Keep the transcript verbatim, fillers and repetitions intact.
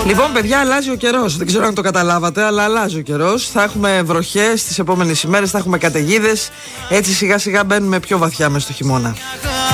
Λοιπόν, παιδιά, αλλάζει ο καιρός. Δεν ξέρω αν το καταλάβατε, αλλά αλλάζει ο καιρός. Θα έχουμε βροχές τις επόμενες ημέρες, θα έχουμε καταιγίδες. Έτσι σιγά σιγά μπαίνουμε πιο βαθιά μες στο χειμώνα.